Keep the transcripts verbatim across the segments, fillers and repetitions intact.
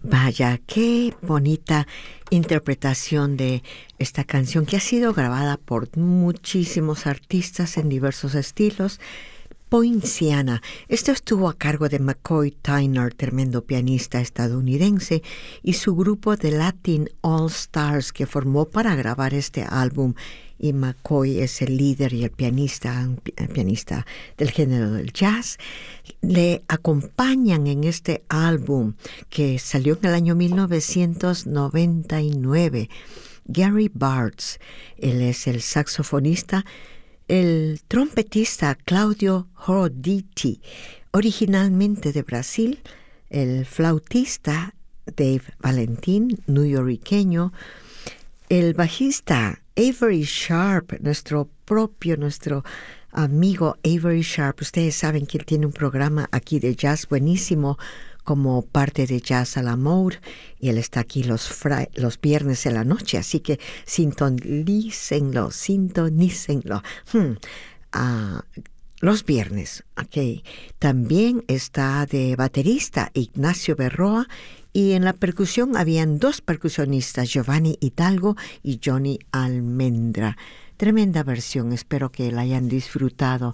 Vaya, qué bonita interpretación de esta canción que ha sido grabada por muchísimos artistas en diversos estilos. Poinciana. Esto estuvo a cargo de McCoy Tyner, tremendo pianista estadounidense, y su grupo de Latin All Stars que formó para grabar este álbum. Y McCoy es el líder y el pianista, el pianista del género del jazz. Le acompañan en este álbum que salió en el año mil novecientos noventa y nueve Gary Bartz. Él es el saxofonista. El trompetista Claudio Roditi, originalmente de Brasil. El flautista Dave Valentin, newyorqueño. El bajista Avery Sharp, nuestro propio, nuestro amigo Avery Sharp. Ustedes saben que él tiene un programa aquí de jazz buenísimo como parte de Jazz a la Mode, y él está aquí los, fri- los viernes en la noche, así que sintonícenlo, sintonícenlo. Hmm. Uh, los viernes, ok. También está de baterista Ignacio Berroa, y en la percusión habían dos percusionistas, Giovanni Hidalgo y Johnny Almendra. Tremenda versión, espero que la hayan disfrutado.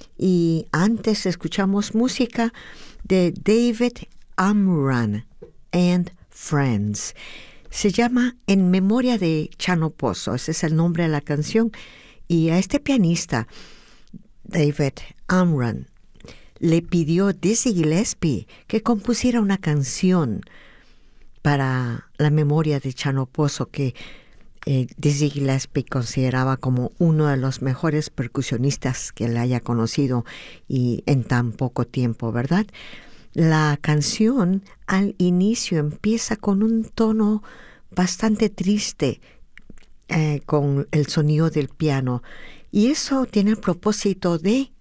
Y antes escuchamos música de David Amran and Friends. Se llama En Memoria de Chano Pozo, ese es el nombre de la canción. Y a este pianista, David Amran, le pidió Dizzy Gillespie que compusiera una canción para la memoria de Chano Pozo, que eh, Dizzy Gillespie consideraba como uno de los mejores percusionistas que le haya conocido y en tan poco tiempo, ¿verdad? La canción al inicio empieza con un tono bastante triste, eh, con el sonido del piano, y eso tiene el propósito de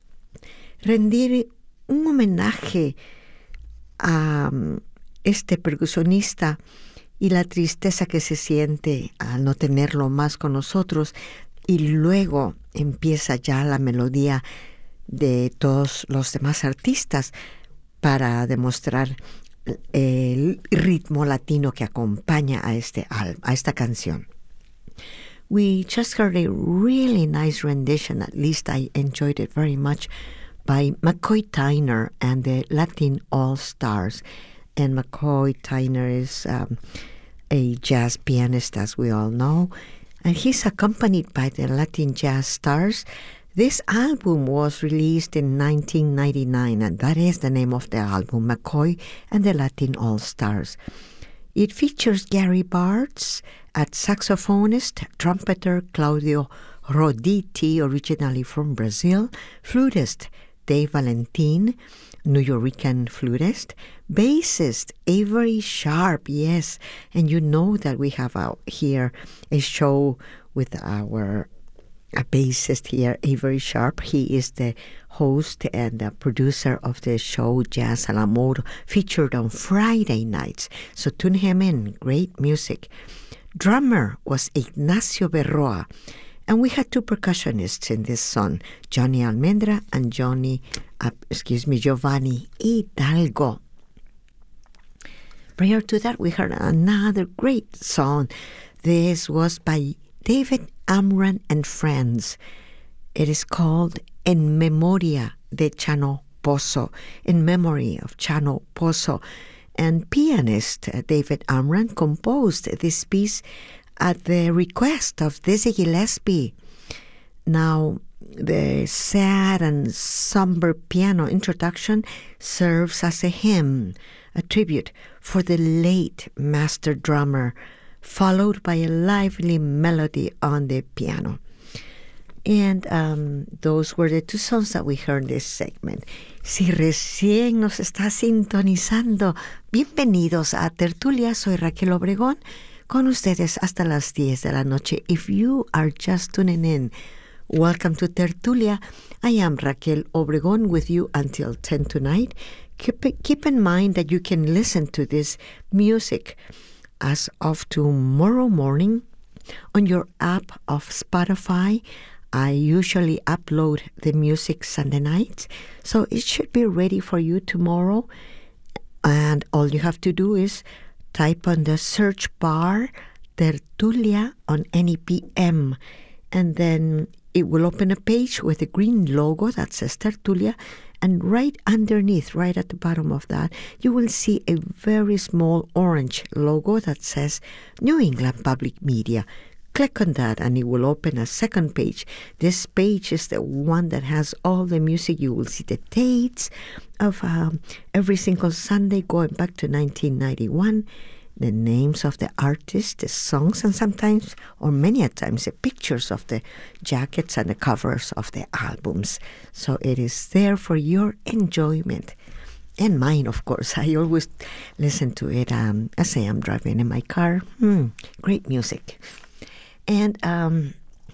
rendir un homenaje a um, este percusionista y la tristeza que se siente al no tenerlo más con nosotros, y luego empieza ya la melodía de todos los demás artistas para demostrar el ritmo latino que acompaña a, este, a esta canción. We just heard a really nice rendition, at least I enjoyed it very much, by McCoy Tyner and the Latin All Stars. And McCoy Tyner is um, a jazz pianist, as we all know, and he's accompanied by the Latin Jazz Stars. This album was released in nineteen ninety-nine, and that is the name of the album, McCoy and the Latin All Stars. It features Gary Bartz as saxophonist, trumpeter Claudio Roditi, originally from Brazil, flutist Dave Valentin, Nuyorican flutist, bassist Avery Sharp, yes, and you know that we have out here a show with our a bassist here, Avery Sharp. He is the host and the producer of the show Jazz a la Mode, featured on Friday nights. So tune him in. Great music. Drummer was Ignacio Berroa. And we had two percussionists in this song, Johnny Almendra and Johnny, uh, excuse me, Giovanni Hidalgo. Prior to that, we heard another great song. This was by David Amran and Friends. It is called En Memoria de Chano Pozo, in memory of Chano Pozo. And pianist David Amran composed this piece at the request of Dizzy Gillespie. Now, the sad and somber piano introduction serves as a hymn, a tribute for the late master drummer, followed by a lively melody on the piano. And um, those were the two songs that we heard in this segment. Si recién nos está sintonizando, bienvenidos a Tertulia. Soy Raquel Obregón, con ustedes hasta las diez de la noche. If you are just tuning in, welcome to Tertulia. I am Raquel Obregón with you until ten tonight. Keep, keep in mind that you can listen to this music as of tomorrow morning on your app of Spotify. I usually upload the music Sunday nights, so it should be ready for you tomorrow. And all you have to do is type on the search bar Tertulia on N E P M, and then it will open a page with a green logo that says Tertulia, and right underneath, right at the bottom of that, you will see a very small orange logo that says New England Public Media. Click on that and it will open a second page. This page is the one that has all the music. You will see the dates of um, every single Sunday going back to nineteen ninety-one, the names of the artists, the songs, and sometimes, or many a times, the pictures of the jackets and the covers of the albums. So it is there for your enjoyment. And mine, of course. I always listen to it um, as I am driving in my car. Hmm, great music. And um,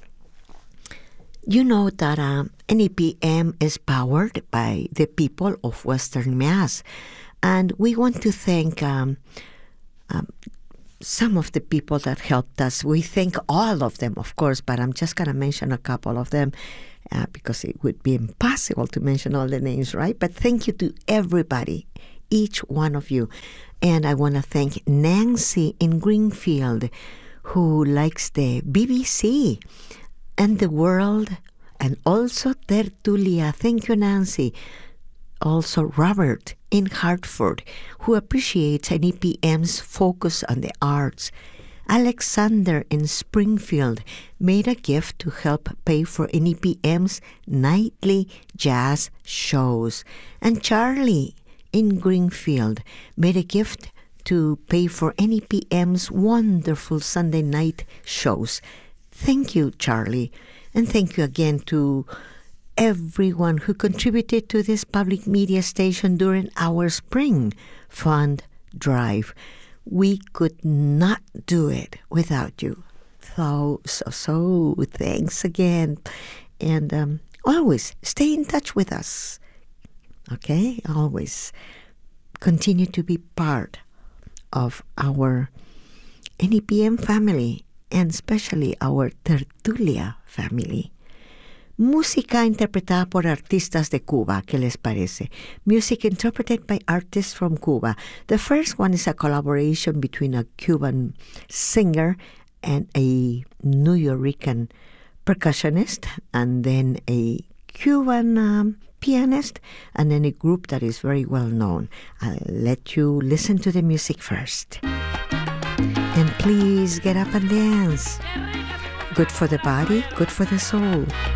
you know that um, N E P M is powered by the people of Western Mass. And we want to thank um, um, some of the people that helped us. We thank all of them, of course, but I'm just going to mention a couple of them uh, because it would be impossible to mention all the names, right? But thank you to everybody, each one of you. And I want to thank Nancy in Greenfield, who likes the B B C and the world, and also Tertulia. Thank you, Nancy. Also Robert in Hartford, who appreciates N E P M's focus on the arts. Alexander in Springfield made a gift to help pay for N E P M's nightly jazz shows. And Charlie in Greenfield made a gift to pay for N E P M's wonderful Sunday night shows. Thank you, Charlie. And thank you again to everyone who contributed to this public media station during our spring fund drive. We could not do it without you. So, so, so thanks again. And um, always stay in touch with us. Okay? Always continue to be part of our N E P M family, and especially our Tertulia family. Música interpretada por artistas de Cuba. ¿Qué les parece? Music interpreted by artists from Cuba. The first one is a collaboration between a Cuban singer and a New Yorican percussionist, and then a Cuban um, pianist, and then a group that is very well known. I'll let you listen to the music first. And please get up and dance. Good for the body, good for the soul.